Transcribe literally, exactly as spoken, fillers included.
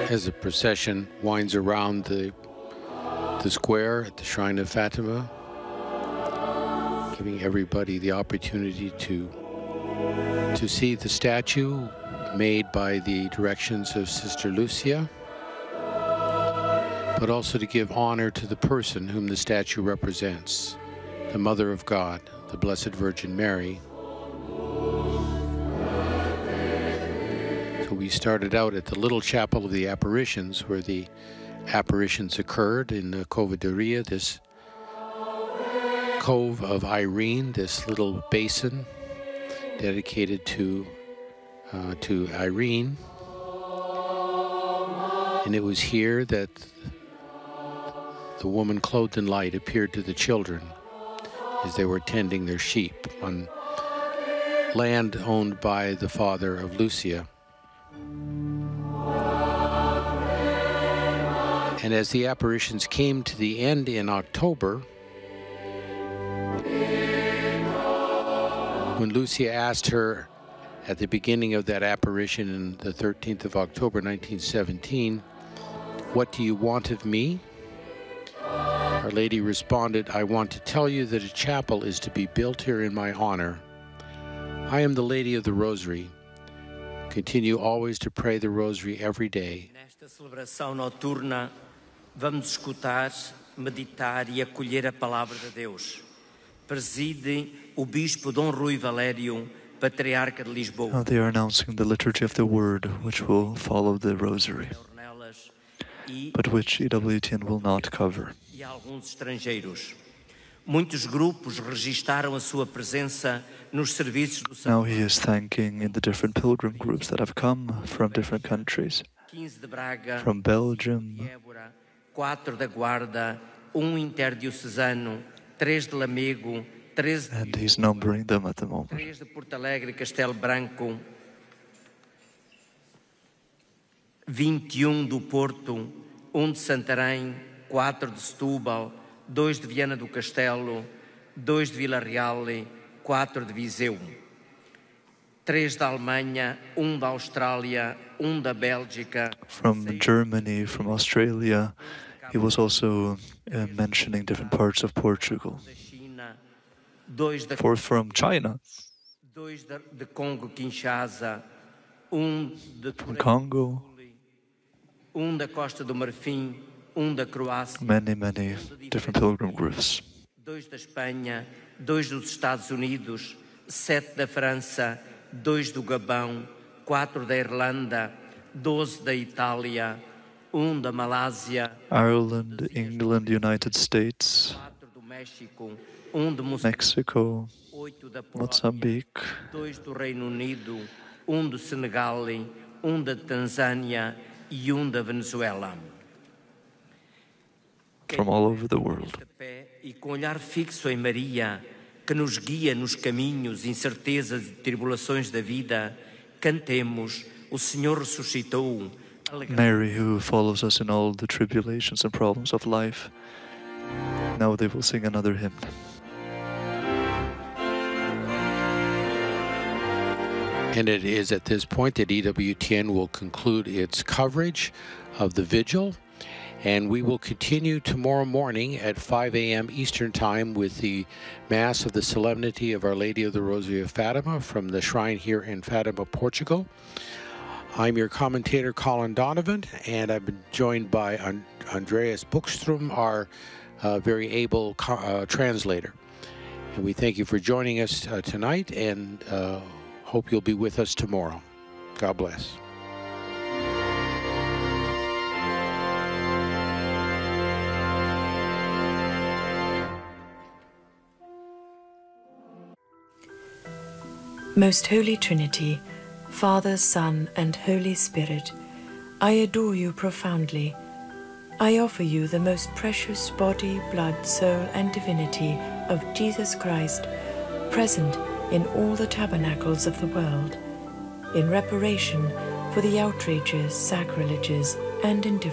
as the procession winds around the, the square at the Shrine of Fatima, giving everybody the opportunity to, to see the statue made by the directions of Sister Lucia, but also to give honor to the person whom the statue represents, the Mother of God, the Blessed Virgin Mary. So we started out at the little chapel of the apparitions, where the apparitions occurred in the Covidaria, this cove of Irene, this little basin dedicated to uh, to Irene. And it was here that the woman clothed in light appeared to the children as they were tending their sheep on land owned by the father of Lucia. And as the apparitions came to the end in October, when Lucia asked her at the beginning of that apparition on the thirteenth of October nineteen seventeen, "What do you want of me?" Our Lady responded, "I want to tell you that a chapel is to be built here in my honor. I am the Lady of the Rosary. Continue always to pray the Rosary every day." Nesta celebração noturna, vamos escutar, meditar e acolher a palavra de Deus. Preside o Bispo Dom Rui Valério, Patriarca de Lisboa. Now they are announcing the liturgy of the Word, which will follow the Rosary, but which E W T N will not cover. E alguns estrangeiros. Muitos grupos registaram a sua presença nos serviços do Now he is thanking in the different pilgrim groups that have come from different countries, quinze de Braga, from Belgium, quatro da Guarda, um interdiocesano, três de Lamego, treze and he's numbering them at the moment. três de Porto Alegre, Castelo Branco, vinte e um do Porto, um de Santarém, quatro de Setúbal, dois de Viana do Castelo, dois de Vila Real, quatro de Viseu, três da Alemanha, um da Austrália, um da Bélgica. From Germany, from Australia, he was also uh, mentioning different parts of Portugal. For from China, dois de Congo Kinshasa, um de from Congo, um da Costa do Marfim, um da Croácia, many, many different pilgrim groups. Dois da Espanha, dois dos Estados Unidos, sete da França, dois do Gabão, quatro da Irlanda, doze da Itália, um da Malásia, Ireland, England, United States, quatro do México, um de Mexico, oito da Mozambique, dois do Reino Unido, um do Senegal, um da Tanzânia e um da Venezuela. from all over the world. E com olhar fixo em Maria, que nos guia nos caminhos, incertezas e tribulações da vida, cantemos: o Senhor ressuscitou. Mary, who follows us in all the tribulations and problems of life. Now they will sing another hymn. And it is at this point that E W T N will conclude its coverage of the vigil. And we will continue tomorrow morning at five A M Eastern Time with the Mass of the Solemnity of Our Lady of the Rosary of Fatima from the shrine here in Fatima, Portugal. I'm your commentator, Colin Donovan, and I've been joined by And- Andreas Buchstrom, our uh, very able co- uh, translator. And we thank you for joining us uh, tonight, and uh, hope you'll be with us tomorrow. God bless. Most Holy Trinity, Father, Son, and Holy Spirit, I adore you profoundly. I offer you the most precious body, blood, soul, and divinity of Jesus Christ, present in all the tabernacles of the world, in reparation for the outrages, sacrileges, and indifference